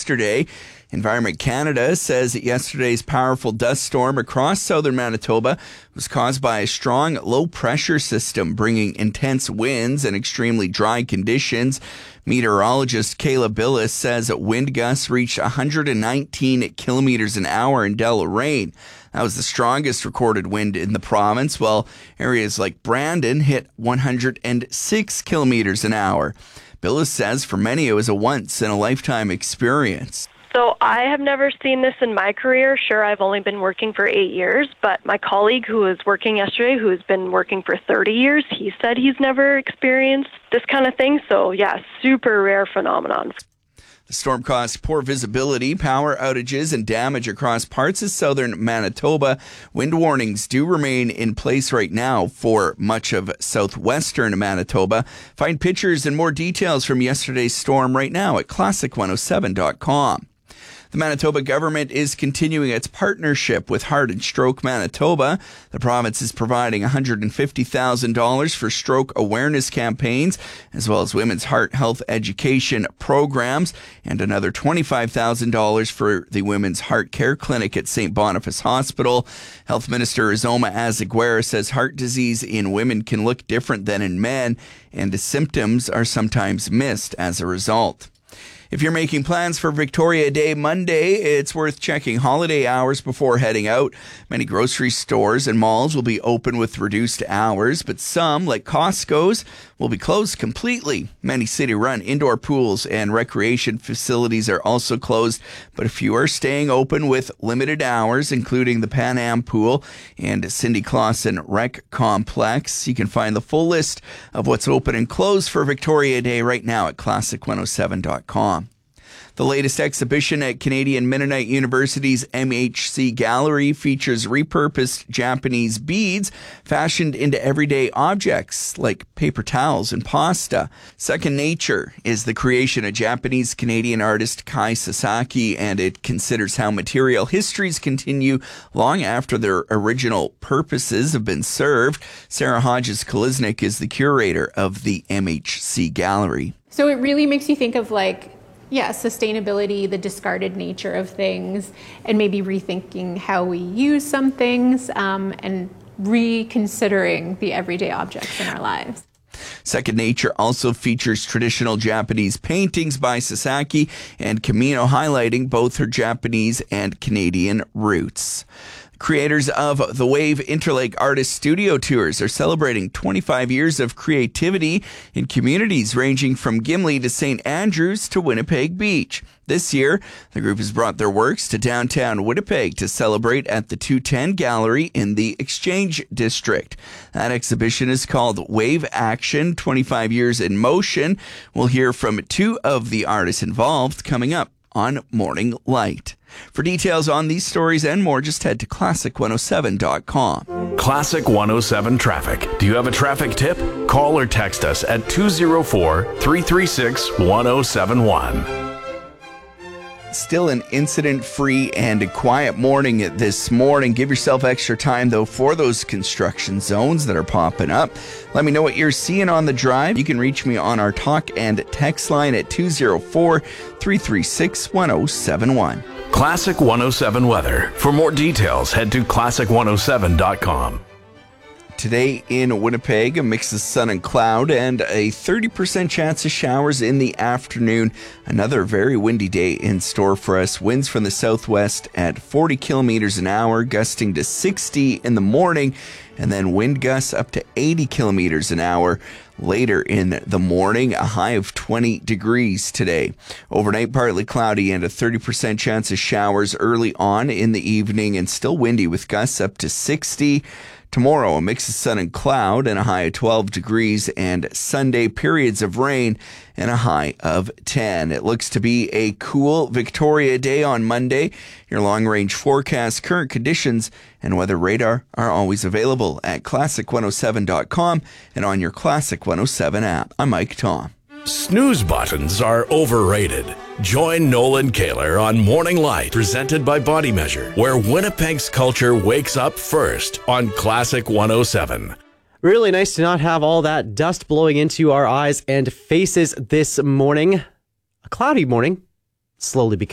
yesterday. Environment Canada says that yesterday's powerful dust storm across southern Manitoba was caused by a strong low-pressure system, bringing intense winds and extremely dry conditions. Meteorologist Kayla Billis says that wind gusts reached 119 kilometers an hour in Deloraine. That was the strongest recorded wind in the province, while areas like Brandon hit 106 kilometers an hour. Billis says for many it was a once-in-a-lifetime experience. So I have never seen this in my career. Sure, I've only been working for 8 years, but my colleague who was working yesterday, who has been working for 30 years, he said he's never experienced this kind of thing. So yeah, super rare phenomenon. The storm caused poor visibility, power outages, and damage across parts of southern Manitoba. Wind warnings do remain in place right now for much of southwestern Manitoba. Find pictures and more details from yesterday's storm right now at classic107.com. The Manitoba government is continuing its partnership with Heart and Stroke Manitoba. The province is providing $150,000 for stroke awareness campaigns, as well as women's heart health education programs, and another $25,000 for the Women's Heart Care Clinic at St. Boniface Hospital. Health Minister Uzoma Azaguera says heart disease in women can look different than in men, and the symptoms are sometimes missed as a result. If you're making plans for Victoria Day Monday, it's worth checking holiday hours before heading out. Many grocery stores and malls will be open with reduced hours, but some, like Costco's, will be closed completely. Many city-run indoor pools and recreation facilities are also closed, but a few are staying open with limited hours, including the Pan Am Pool and Cindy Clausen Rec Complex. You can find the full list of what's open and closed for Victoria Day right now at classic107.com. The latest exhibition at Canadian Mennonite University's MHC Gallery features repurposed Japanese beads fashioned into everyday objects like paper towels and pasta. Second Nature is the creation of Japanese-Canadian artist Kai Sasaki, and it considers how material histories continue long after their original purposes have been served. Sarah Hodges-Kolesnik is the curator of the MHC Gallery. So it really makes you think of sustainability, the discarded nature of things, and maybe rethinking how we use some things and reconsidering the everyday objects in our lives. Second Nature also features traditional Japanese paintings by Sasaki and Camino, highlighting both her Japanese and Canadian roots. Creators of the Wave Interlake Artist Studio Tours are celebrating 25 years of creativity in communities ranging from Gimli to St. Andrews to Winnipeg Beach. This year, the group has brought their works to downtown Winnipeg to celebrate at the 210 Gallery in the Exchange District. That exhibition is called Wave Action, 25 Years in Motion. We'll hear from two of the artists involved coming up on Morning Light. For details on these stories and more, just head to classic107.com. Classic 107 Traffic. Do you have a traffic tip? Call or text us at 204-336-1071. Still an incident-free and quiet morning this morning. Give yourself extra time, though, for those construction zones that are popping up. Let me know what you're seeing on the drive. You can reach me on our talk and text line at 204-336-1071. Classic 107 weather. For more details, head to classic107.com. Today in Winnipeg, a mix of sun and cloud and a 30% chance of showers in the afternoon. Another very windy day in store for us. Winds from the southwest at 40 kilometers an hour, gusting to 60 in the morning, and then wind gusts up to 80 kilometers an hour later in the morning. A high of 20 degrees today. Overnight, partly cloudy and a 30% chance of showers early on in the evening, and still windy with gusts up to 60. Tomorrow, a mix of sun and cloud and a high of 12 degrees, and Sunday, periods of rain and a high of 10. It looks to be a cool Victoria Day on Monday. Your long-range forecast, current conditions, and weather radar are always available at classic107.com and on your Classic 107 app. I'm Mike Tom. Snooze buttons are overrated. Join Nolan Kaler on Morning Light, presented by Body Measure, where Winnipeg's culture wakes up first on Classic 107. Really nice to not have all that dust blowing into our eyes and faces this morning. A cloudy morning, slowly becoming